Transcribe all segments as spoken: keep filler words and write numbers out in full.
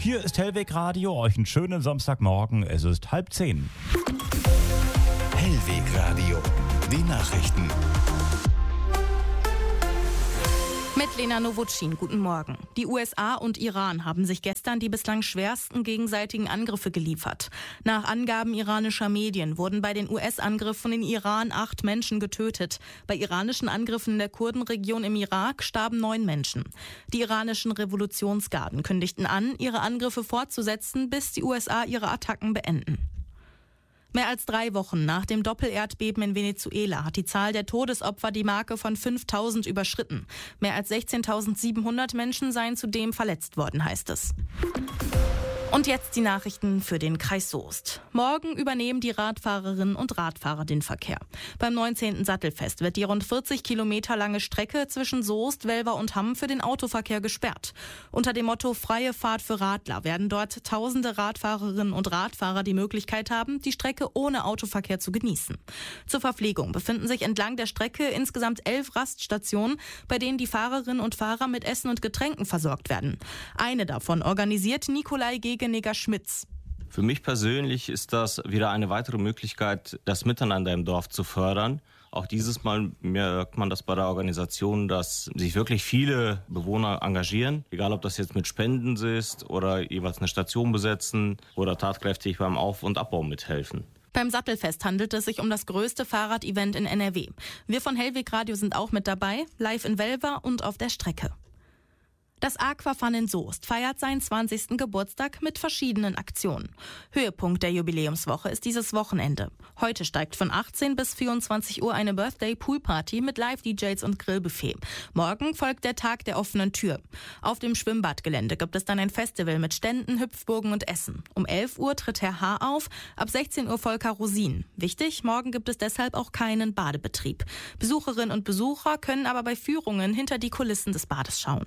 Hier ist Hellweg Radio, euch einen schönen Samstagmorgen, es ist halb zehn. Hellweg Radio, die Nachrichten. Mit Lena Nowotschin, guten Morgen. Die U S A und Iran haben sich gestern die bislang schwersten gegenseitigen Angriffe geliefert. Nach Angaben iranischer Medien wurden bei den U S-Angriffen in Iran acht Menschen getötet. Bei iranischen Angriffen in der Kurdenregion im Irak starben neun Menschen. Die iranischen Revolutionsgarden kündigten an, ihre Angriffe fortzusetzen, bis die U S A ihre Attacken beenden. Mehr als drei Wochen nach dem Doppelerdbeben in Venezuela hat die Zahl der Todesopfer die Marke von fünftausend überschritten. Mehr als sechzehntausendsiebenhundert Menschen seien zudem verletzt worden, heißt es. Und jetzt die Nachrichten für den Kreis Soest. Morgen übernehmen die Radfahrerinnen und Radfahrer den Verkehr. Beim neunzehnten Sattelfest wird die rund vierzig Kilometer lange Strecke zwischen Soest, Welver und Hamm für den Autoverkehr gesperrt. Unter dem Motto Freie Fahrt für Radler werden dort tausende Radfahrerinnen und Radfahrer die Möglichkeit haben, die Strecke ohne Autoverkehr zu genießen. Zur Verpflegung befinden sich entlang der Strecke insgesamt elf Raststationen, bei denen die Fahrerinnen und Fahrer mit Essen und Getränken versorgt werden. Eine davon organisiert Nikolai Gegenegger-Schmitz. Für mich persönlich ist das wieder eine weitere Möglichkeit, das Miteinander im Dorf zu fördern. Auch dieses Mal merkt man das bei der Organisation, dass sich wirklich viele Bewohner engagieren. Egal, ob das jetzt mit Spenden ist oder jeweils eine Station besetzen oder tatkräftig beim Auf- und Abbau mithelfen. Beim Sattelfest handelt es sich um das größte Fahrradevent in N R W. Wir von Hellweg Radio sind auch mit dabei, live in Welver und auf der Strecke. Das Aquafun in Soest feiert seinen zwanzigsten Geburtstag mit verschiedenen Aktionen. Höhepunkt der Jubiläumswoche ist dieses Wochenende. Heute steigt von achtzehn bis vierundzwanzig Uhr eine Birthday-Pool-Party mit Live-D Js und Grillbuffet. Morgen folgt der Tag der offenen Tür. Auf dem Schwimmbadgelände gibt es dann ein Festival mit Ständen, Hüpfburgen und Essen. Um elf Uhr tritt Herr H. auf, ab sechzehn Uhr Volker Rosin. Wichtig, morgen gibt es deshalb auch keinen Badebetrieb. Besucherinnen und Besucher können aber bei Führungen hinter die Kulissen des Bades schauen.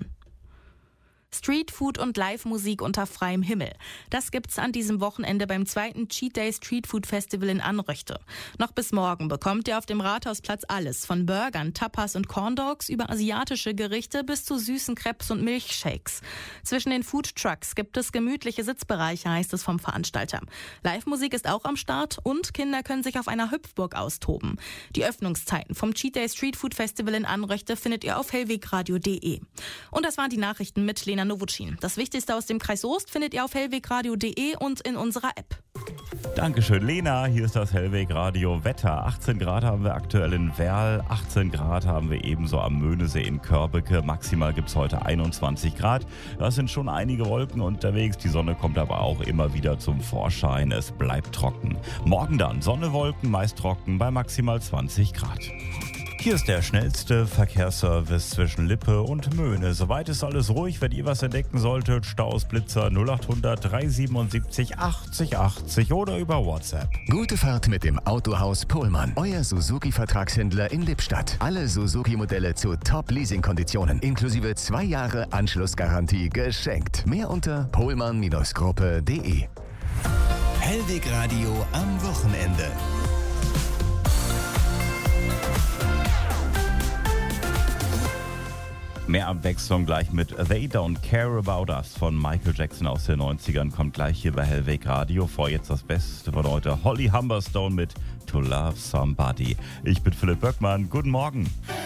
Streetfood und Live-Musik unter freiem Himmel. Das gibt's an diesem Wochenende beim zweiten Cheat Day Street Food Festival in Anröchte. Noch bis morgen bekommt ihr auf dem Rathausplatz alles, von Burgern, Tapas und Corndogs über asiatische Gerichte bis zu süßen Crepes und Milchshakes. Zwischen den Food Trucks gibt es gemütliche Sitzbereiche, heißt es vom Veranstalter. Live-Musik ist auch am Start und Kinder können sich auf einer Hüpfburg austoben. Die Öffnungszeiten vom Cheat Day Street Food Festival in Anröchte findet ihr auf hellwegradio punkt de. Und das waren die Nachrichten mit Lena Nowotschin. Das Wichtigste aus dem Kreis Soest findet ihr auf hellwegradio punkt de und in unserer App. Dankeschön, Lena. Hier ist das Hellweg Radio Wetter. achtzehn Grad haben wir aktuell in Werl, achtzehn Grad haben wir ebenso am Möhnesee in Körbeke. Maximal gibt es heute einundzwanzig Grad. Da sind schon einige Wolken unterwegs. Die Sonne kommt aber auch immer wieder zum Vorschein. Es bleibt trocken. Morgen dann Sonne, Wolken, meist trocken bei maximal zwanzig Grad. Hier ist der schnellste Verkehrsservice zwischen Lippe und Möhne. Soweit ist alles ruhig. Wenn ihr was entdecken solltet, Staus, Blitzer null acht hundert dreihundertsiebenundsiebzig achtzig achtzig oder über WhatsApp. Gute Fahrt mit dem Autohaus Pohlmann. Euer Suzuki-Vertragshändler in Lippstadt. Alle Suzuki-Modelle zu Top-Leasing-Konditionen. Inklusive zwei Jahre Anschlussgarantie geschenkt. Mehr unter pohlmann Gruppe punkt de. Hellweg Radio am Wochenende. Mehr Abwechslung gleich mit They Don't Care About Us von Michael Jackson aus den neunzigern kommt gleich hier bei Hellweg Radio. Vor jetzt das Beste von heute. Holly Humberstone mit To Love Somebody. Ich bin Philipp Böckmann. Guten Morgen.